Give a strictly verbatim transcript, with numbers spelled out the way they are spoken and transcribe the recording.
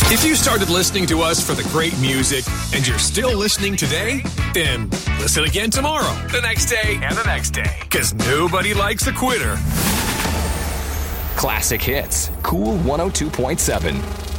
If you started listening to us for the great music and you're still listening today, then listen again tomorrow, the next day, and the next day. Because nobody likes a quitter. Classic Hits. Cool one oh two point seven.